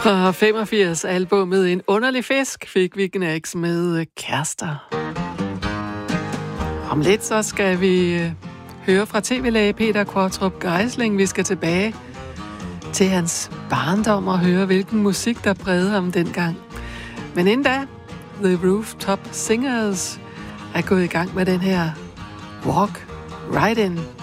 Fra 85 albumet En underlig fisk fik vi Gnags med Kærester. Om lidt så skal vi høre fra tv-læge Peter Qvortrup Geisling. Vi skal tilbage til hans barndom og høre, hvilken musik, der prægede ham dengang. Men inden da, The Rooftop Singers er gået i gang med den her Walk Right In.